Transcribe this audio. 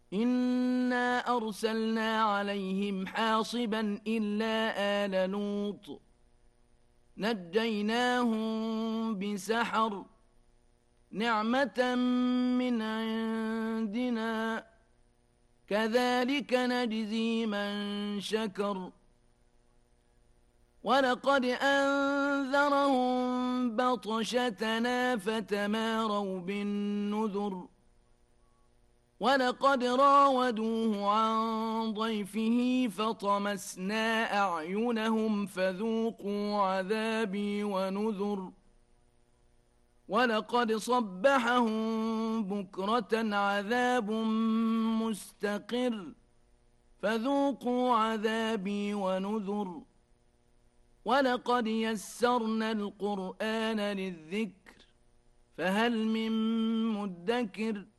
إنا أرسلنا عليهم حاصبا إلا آل لوط نجيناهم بسحر نعمة من عندنا كذلك نجزي من شكر ولقد أنذرهم بطشتنا فتماروا بالنذر ولقد راودوه عن ضيفه فطمسنا أعينهم فذوقوا عذابي ونذر ولقد صبحهم بكرة عذاب مستقر فذوقوا عذابي ونذر ولقد يسرنا القرآن للذكر فهل من مدكر